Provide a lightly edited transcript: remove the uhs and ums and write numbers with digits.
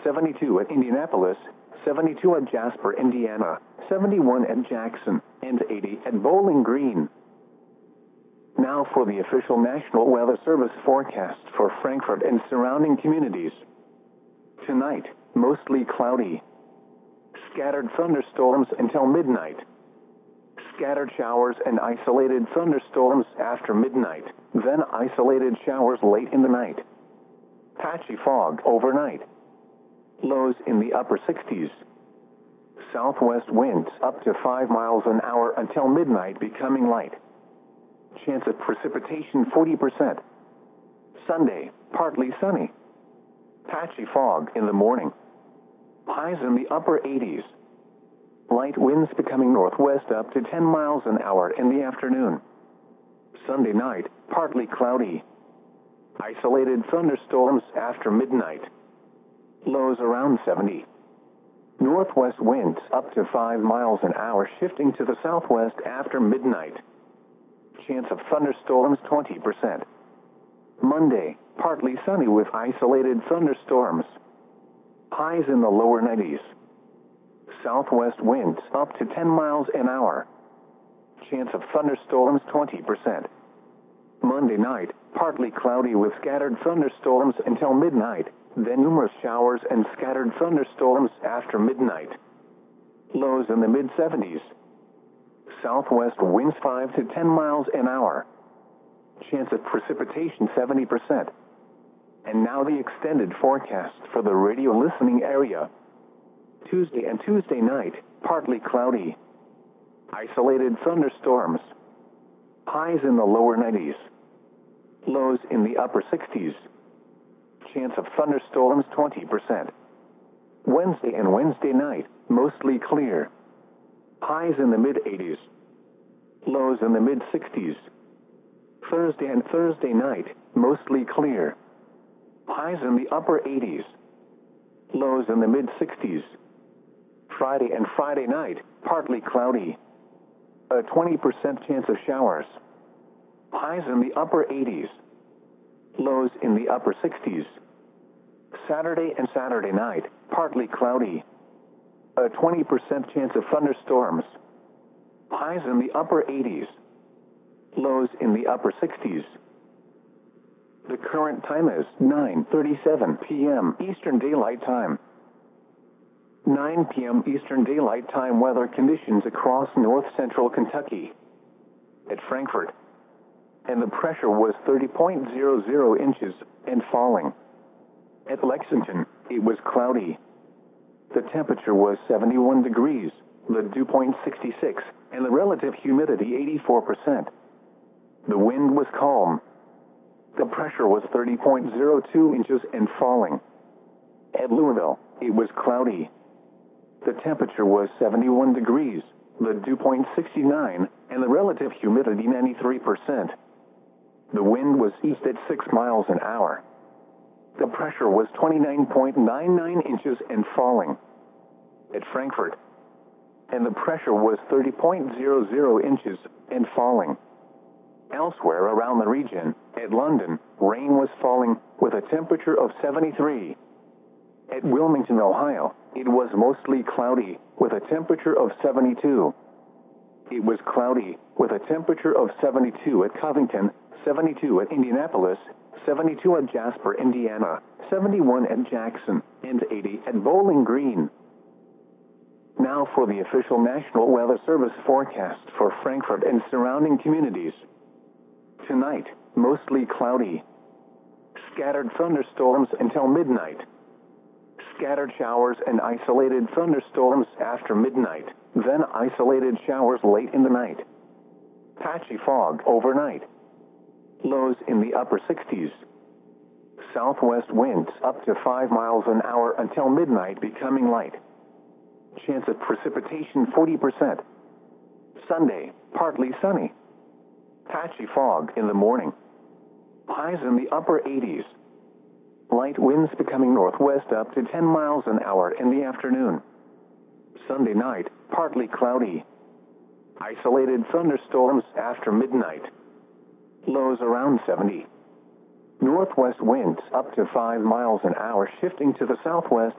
72 at Indianapolis, 72 at Jasper, Indiana, 71 at Jackson, and 80 at Bowling Green. Now for the official National Weather Service forecast for Frankfort and surrounding communities. Tonight, mostly cloudy. Scattered thunderstorms until midnight. Scattered showers and isolated thunderstorms after midnight, then isolated showers late in the night. Patchy fog overnight. Lows in the upper 60s. Southwest winds up to 5 miles an hour until midnight, becoming light. Chance of precipitation 40%. Sunday, partly sunny. Patchy fog in the morning. Highs in the upper 80s. Light winds becoming northwest up to 10 miles an hour in the afternoon. Sunday night, partly cloudy. Isolated thunderstorms after midnight. Lows around 70. Northwest winds up to 5 miles an hour, shifting to the southwest after midnight. Chance of thunderstorms 20%. Monday, partly sunny with isolated thunderstorms. Highs in the lower 90s. Southwest winds up to 10 miles an hour. Chance of thunderstorms 20%. Monday night, partly cloudy with scattered thunderstorms until midnight, then numerous showers and scattered thunderstorms after midnight. Lows in the mid-70s. Southwest winds 5 to 10 miles an hour. Chance of precipitation 70%. And now the extended forecast for the radio listening area. Tuesday and Tuesday night, partly cloudy. Isolated thunderstorms. Highs in the lower 90s. Lows in the upper 60s. Chance of thunderstorms 20%. Wednesday and Wednesday night, mostly clear. Highs in the mid-80s. Lows in the mid-60s. Thursday and Thursday night, mostly clear. Highs in the upper 80s. Lows in the mid-60s. Friday and Friday night, partly cloudy. A 20% chance of showers. Highs in the upper 80s. Lows in the upper 60s. Saturday and Saturday night, partly cloudy. A 20% chance of thunderstorms. Highs in the upper 80s. Lows in the upper 60s. The current time is 9:37 p.m. Eastern Daylight Time. 9 p.m. Eastern Daylight Time weather conditions across north-central Kentucky. At Frankfort. And the pressure was 30.00 inches and falling. At Lexington, it was cloudy. The temperature was 71 degrees, the dew point 66, and the relative humidity 84%. The wind was calm. The pressure was 30.02 inches and falling. At Louisville, it was cloudy. The temperature was 71 degrees, the dew point 69, and the relative humidity 93%. The wind was east at 6 miles an hour. The pressure was 29.99 inches and falling. At Frankfort. And the pressure was 30.00 inches and falling. Elsewhere around the region, at London, rain was falling with a temperature of 73. At Wilmington, Ohio, it was mostly cloudy with a temperature of 72. It was cloudy with a temperature of 72 at Covington, 72 at Indianapolis, 72 at Jasper, Indiana, 71 at Jackson, and 80 at Bowling Green. Now for the official National Weather Service forecast for Frankfort and surrounding communities. Tonight, mostly cloudy. Scattered thunderstorms until midnight. Scattered showers and isolated thunderstorms after midnight, then isolated showers late in the night. Patchy fog overnight. Lows in the upper 60s. Southwest winds up to 5 miles an hour until midnight, becoming light. Chance of precipitation 40%. Sunday, partly sunny. Patchy fog in the morning. Highs in the upper 80s. Light winds becoming northwest up to 10 miles an hour in the afternoon. Sunday night, partly cloudy. Isolated thunderstorms after midnight. Lows around 70. Northwest winds up to 5 miles an hour, shifting to the southwest